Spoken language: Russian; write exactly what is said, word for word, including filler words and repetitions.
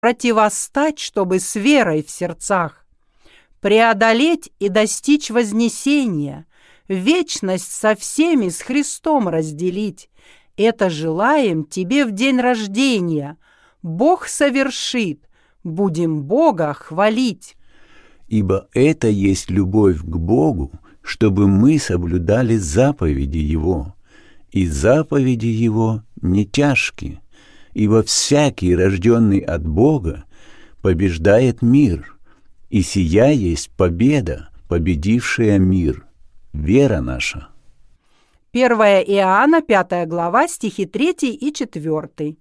противостать, чтобы с верой в сердцах преодолеть и достичь вознесения, вечность со всеми с Христом разделить. Это желаем тебе в день рождения. Бог совершит, будем Бога хвалить. Ибо это есть любовь к Богу, чтобы мы соблюдали заповеди Его, и заповеди Его не тяжки, ибо всякий, рожденный от Бога, побеждает мир, и сия есть победа, победившая мир, вера наша. первое Иоанна, пятая глава, стихи третий и четвёртый.